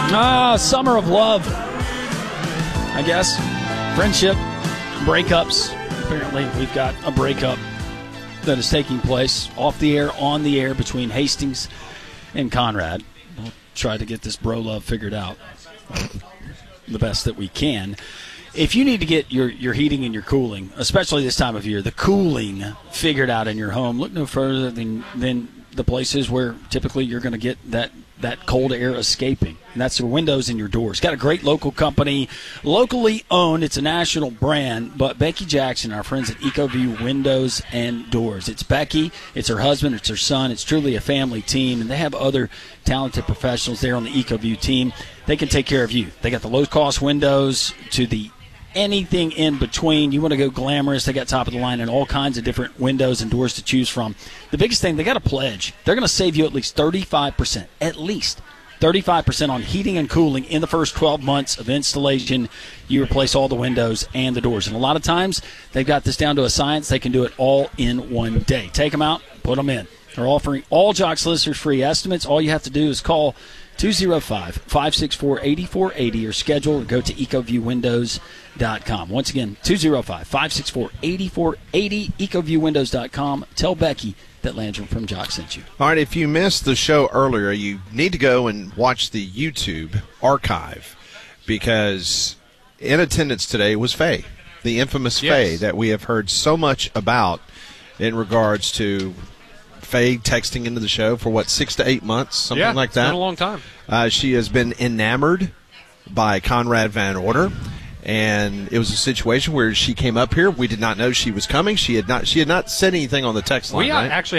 Summer of love, I guess. Friendship, breakups. Apparently, we've got a breakup that is taking place off the air, on the air between Hastings and Conrad. We'll try to get this bro love figured out the best that we can. If you need to get your heating and your cooling, especially this time of year, the cooling figured out in your home, look no further than the places where typically you're going to get that cold air escaping. And that's your windows and your doors. Got a great local company, locally owned. It's a national brand, but Becky Jackson, our friends at EcoView Windows and Doors. It's Becky, it's her husband, it's her son. It's truly a family team, and they have other talented professionals there on the EcoView team. They can take care of you. They got the low-cost windows to the anything in between. You want to go glamorous, they got top of the line and all kinds of different windows and doors to choose from. The biggest thing, they got a pledge. They're going to save you at least 35%, at least 35% on heating and cooling in the first 12 months of installation. You replace all the windows and the doors. And a lot of times, they've got this down to a science. They can do it all in one day. Take them out, put them in. They're offering all Jocks listeners free estimates. All you have to do is call 205-564-8480 or schedule or go to ecoviewwindows.com. Once again, 205-564-8480, ecoviewwindows.com. Tell Becky that Landrum from Jock sent you. All right, if you missed the show earlier, you need to go and watch the YouTube archive because in attendance today was Faye, the infamous Faye that we have heard so much about in regards to Faye texting into the show for, 6 to 8 months, something like that. It's been a long time. She has been enamored by Conrad Van Order, and it was a situation where she came up here. We did not know she was coming. She had not said anything on the text line. We right? actually